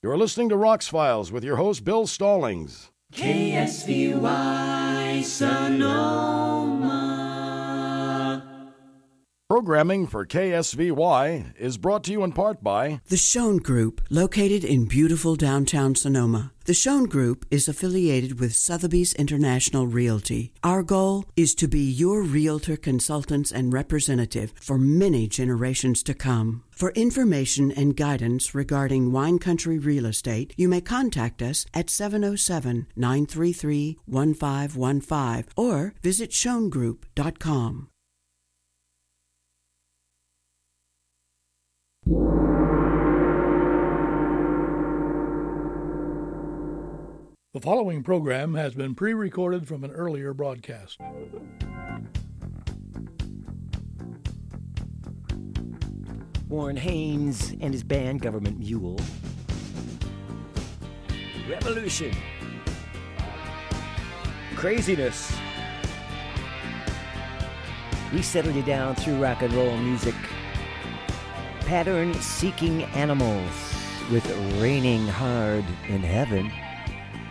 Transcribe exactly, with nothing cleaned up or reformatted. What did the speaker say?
You're listening to Rocks Files with your host, Bill Stallings. K S V Y Sonoma. Programming for K S V Y is brought to you in part by The Schoen Group, located in beautiful downtown Sonoma. The Schoen Group is affiliated with Sotheby's International Realty. Our goal is to be your realtor, consultants, and representative for many generations to come. For information and guidance regarding wine country real estate, you may contact us at seven oh seven, nine three three, one five one five or visit schoen group dot com. The following program has been pre-recorded from an earlier broadcast. Warren Haynes and his band Government Mule. Revolution. Craziness. We settled you down through rock and roll music. Pattern-seeking animals with Raining Hard in Heaven.